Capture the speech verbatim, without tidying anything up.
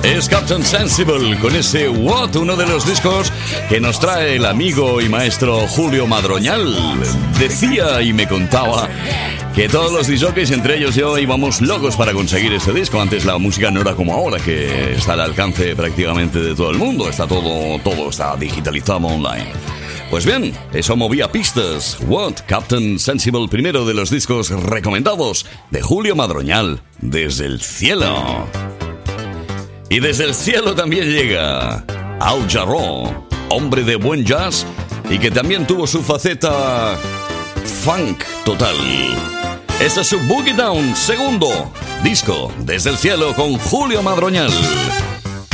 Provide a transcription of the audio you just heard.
Es Captain Sensible con ese What, uno de los discos que nos trae el amigo y maestro Julio Madroñal. Decía y me contaba que todos los discjockeys, entre ellos yo, íbamos locos para conseguir este disco. Antes la música no era como ahora, que está al alcance prácticamente de todo el mundo. Está todo, todo está digitalizado online. Pues bien, eso movía pistas. What, Captain Sensible, primero de los discos recomendados de Julio Madroñal, desde el cielo. Y desde el cielo también llega Al Jarreau, hombre de buen jazz y que también tuvo su faceta funk total. Este es su Boogie Down, segundo disco desde el cielo con Julio Madroñal.